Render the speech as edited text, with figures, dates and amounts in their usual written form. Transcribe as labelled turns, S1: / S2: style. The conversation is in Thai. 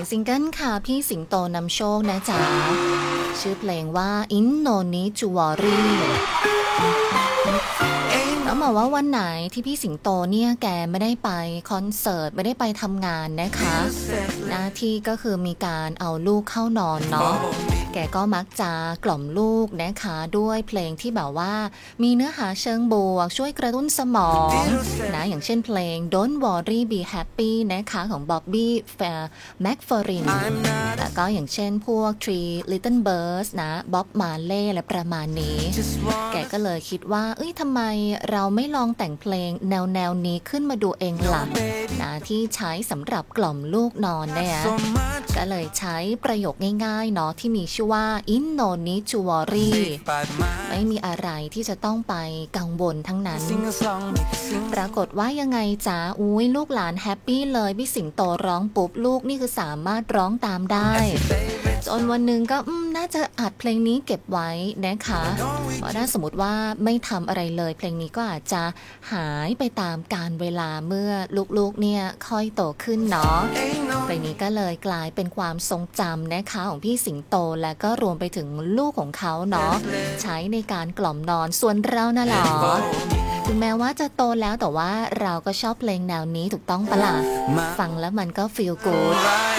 S1: ซิงเกิลค่ะพี่สิงโตนำโชคนะจ๊ะชื่อเพลงว่า In No Need to Worry แล้วบอกว่าวันไหนที่พี่สิงโตเนี่ยแกไม่ได้ไปคอนเสิร์ตไม่ได้ไปทำงานนะคะหน้าที่ก็คือมีการเอาลูกเข้านอนเนาะแกก็มักจะกล่อมลูกนะคะด้วยเพลงที่แบบว่ามีเนื้อหาเชิงบวกช่วยกระตุ้นสมองนะอย่างเช่นเพลง Don't Worry Be Happy นะคะของ Bobby McFerrin แล้วก็อย่างเช่นพวก Three Little Birds นะบ๊อบมาเล่และประมาณนี้แกก็เลยคิดว่าทำไมเราไม่ลองแต่งเพลงแนวนี้ขึ้นมาดูเองล่ะนะที่ใช้สำหรับกล่อมลูกนอนเนี่ยก็เลยใช้ประโยคง่ายๆเนาะที่มีชื่อว่า In No Need to Worry ไม่มีอะไรที่จะต้องไปกังวลทั้งนั้นปรากฏว่ายังไงจ๊ะลูกหลานแฮปปี้เลยพี่สิงโตร้องปุ๊บลูกนี่คือสามารถร้องตามได้จนวันหนึ่งก็น่าจะอัดเพลงนี้เก็บไว้นะคะเพราะถ้าสมมติว่าไม่ทำอะไรเลยเพลงนี้ก็อาจจะหายไปตามกาลเวลาเมื่อลูกๆเนี่ยค่อยโตขึ้นเนาะเพลงนี้ก็เลยกลายเป็นความทรงจำนะคะของพี่สิงโตและก็รวมไปถึงลูกของเขาเนาะใช้ในการกล่อมนอนส่วนเราน่ะหรอถึงแม้ว่าจะโตแล้วแต่ว่าเราก็ชอบเพลงแนวนี้ถูกต้องปะล่ะฟังแล้วมันก็ feel good